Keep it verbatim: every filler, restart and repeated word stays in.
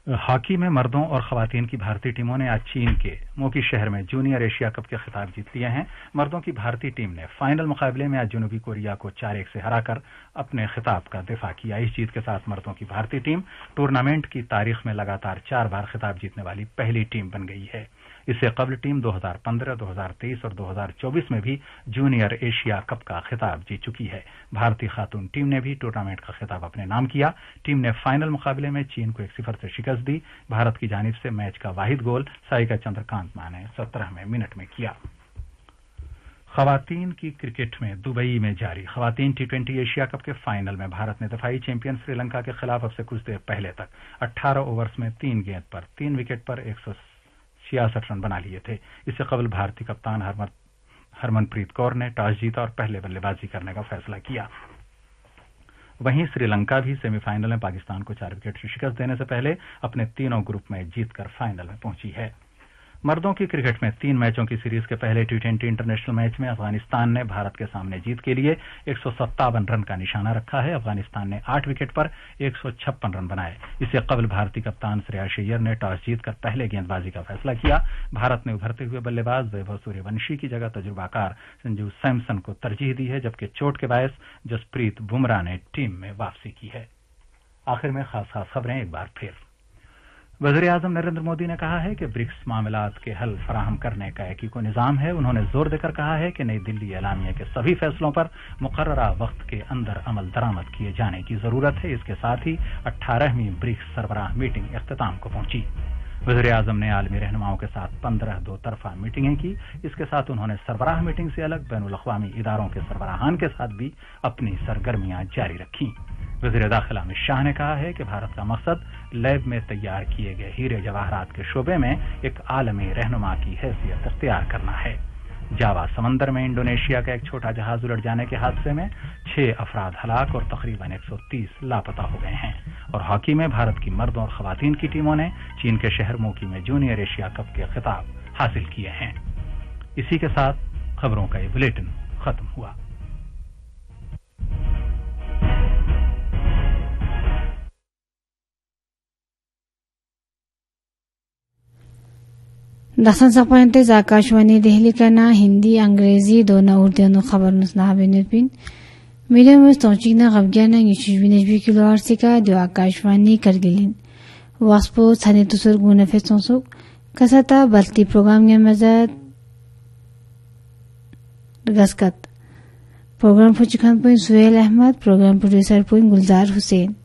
Hockey میں مردوں اور خواتین کی بھارتی ٹیموں نے آج چین کے موکی شہر میں جونیئر ایشیا کپ کے خطاب جیت لیے ہیں۔ مردوں کی بھارتی ٹیم نے فائنل مقابلے میں آج جنوبی کوریا کو چار ایک سے ہرا کر اپنے خطاب کا دفاع کیا۔ اس جیت کے ساتھ مردوں کی بھارتی ٹیم ٹورنامنٹ کی تاریخ میں لگاتار چار بار خطاب جیتنے والی پہلی ٹیم بن گئی ہے۔ اس سے قبل ٹیم دو ہزار پندرہ، دو ہزار تیئیس اور دو ہزار چوبیس میں بھی جونیئر ایشیا کپ کا خطاب جیت چکی ہے۔ بھارتی خاتون ٹیم نے بھی ٹورنامنٹ کا خطاب اپنے نام کیا۔ ٹیم نے فائنل مقابلے میں چین کو ایک صفر سے شکست دی۔ بھارت کی جانب سے میچ کا واحد گول سائیکا چندرکانت ماں نے سترہویں منٹ میں کیا۔ خواتین کی کرکٹ میں دبئی میں جاری خواتین ٹی ٹوینٹی ایشیا کپ کے فائنل میں بھارت نے دفاعی چیمپئن سری لنکا کے خلاف اب سے کچھ دیر پہلے تک اٹھارہ اوورز میں تین گیند پر تین وکٹ پر ایک سو چھیاسٹھ رن بنا لیے تھے۔ اس سے قبل بھارتی کپتان ہرمن پریت کور نے ٹاس جیتا اور پہلے بلے بازی کرنے کا فیصلہ کیا۔ وہیں سری لنکا بھی سیمی فائنل میں پاکستان کو چار وکٹ سے شکست دینے سے پہلے اپنے تینوں گروپ میں جیت کر فائنل میں پہنچی ہے۔ مردوں کی کرکٹ میں تین میچوں کی سیریز کے پہلے ٹی ٹوینٹی انٹرنیشنل میچ میں افغانستان نے بھارت کے سامنے جیت کے لیے ایک سو ستاون رن کا نشانہ رکھا ہے۔ افغانستان نے آٹھ وکٹ پر ایک سو چھپن رن بنائے۔ اس سے قبل بھارتی کپتان شریاس ایئر نے ٹاس جیت کر پہلے گیند بازی کا فیصلہ کیا۔ بھارت نے ابھرتے ہوئے بلے باز ویبھو سوریہ ونشی کی جگہ تجربہ کار سنجو سیمسن کو ترجیح دی ہے، جبکہ چوٹ کے باعث جسپریت بمراہ نے ٹیم میں واپسی کی ہے۔ آخر میں خاص خاص خبریں ایک بار پھر۔ وزیر اعظم نریندر مودی نے کہا ہے کہ برکس معاملات کے حل فراہم کرنے کا ایک کو نظام ہے۔ انہوں نے زور دے کر کہا ہے کہ نئی دلی اعلامیہ کے سبھی فیصلوں پر مقررہ وقت کے اندر عمل درآمد کیے جانے کی ضرورت ہے۔ اس کے ساتھ ہی اٹھارہویں برکس سربراہ میٹنگ اختتام کو پہنچی۔ وزیر اعظم نے عالمی رہنماؤں کے ساتھ پندرہ دو طرفہ میٹنگیں کی۔ اس کے ساتھ انہوں نے سربراہ میٹنگ سے الگ بین الاقوامی اداروں کے سربراہان کے ساتھ بھی اپنی سرگرمیاں جاری رکھیں۔ وزیر داخلہ امت شاہ نے کہا ہے کہ بھارت کا مقصد لیب میں تیار کیے گئے ہیرے جواہرات کے شعبے میں ایک عالمی رہنما کی حیثیت اختیار کرنا ہے۔ جاوا سمندر میں انڈونیشیا کا ایک چھوٹا جہاز الٹ جانے کے حادثے میں چھ افراد ہلاک اور تقریباً ایک سو تیس لاپتہ ہو گئے ہیں۔ اور ہاکی میں بھارت کی مردوں اور خواتین کی ٹیموں نے چین کے شہر موکی میں جونیئر ایشیا کپ کے خطاب حاصل کیے ہیں۔ اسی کے ساتھ خبروں کا یہ بلیٹن ختم ہوا۔ دخن سپوینتز آکاشوانی دہلی کا نا ہندی انگریزی دونا اردو خبر نسنا بینپین میڈیا میں توچینا غبگانا یشوی نجوی کلو آرسیکا دو آکاشوانی کرگلین واسپو تھانے تسر گونا فیسونسوک کساتا بلتی پروگرام کے مزاد گسکت پروگرام فوچکان پوین سویل احمد پروگرام پروڈیوسر پوین گلزار حسین